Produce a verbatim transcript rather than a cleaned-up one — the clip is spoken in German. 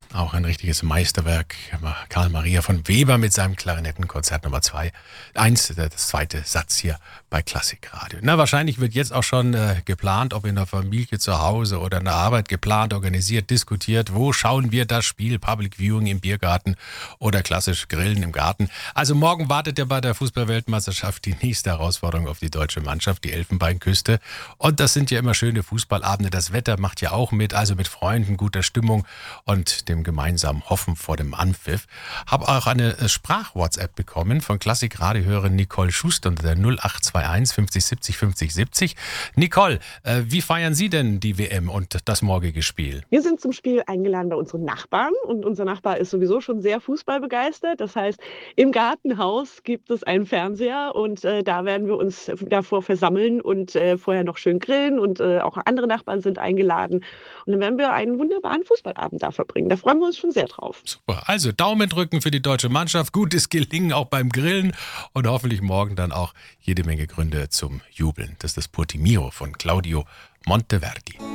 Auch ein richtiges Meisterwerk. Karl Maria von Weber mit seinem Klarinettenkonzert Nummer zwei. Eins, das zweite Satz hier bei Klassikradio. Na, wahrscheinlich wird jetzt auch schon äh, geplant, ob in der Familie zu Hause oder in der Arbeit geplant, organisiert, diskutiert. Wo schauen wir das Spiel? Public Viewing im Biergarten oder klassisch Grillen im Garten. Also morgen wartet ja bei der Fußball-Weltmeisterschaft die nächste Herausforderung auf die deutsche Mannschaft, die Elfenbeinküste. Und das sind ja immer schöne Fußballabende. Das Wetter macht ja auch mit, also mit Freunden, guter Stimmung und dem gemeinsamen Hoffen vor dem Anpfiff. Habe auch eine Sprach-WhatsApp bekommen von Klassikradio-Hörerin Nicole Schuster unter der null acht zwei eins fünfzig siebzig fünfzig siebzig. Nicole, äh, wie feiern Sie denn die W M und das morgige Spiel? Wir sind zum Spiel eingeladen bei unseren Nachbarn und unser Nachbar ist sowieso schon sehr fußballbegeistert. Das heißt, im Gartenhaus gibt es einen Fernseher und äh, da werden wir uns davor versammeln und äh, vorher noch schön grillen und äh, auch andere Nachbarn sind eingeladen. Und dann werden wir einen wunderbaren Fußballabend da verbringen. Da freuen wir uns schon sehr drauf. Super, also Daumen drücken für die deutsche Mannschaft, gutes Gelingen auch beim Grillen und hoffentlich morgen dann auch jede Menge Gründe zum Jubeln. Das ist das Portimiro von Claudio Monteverdi.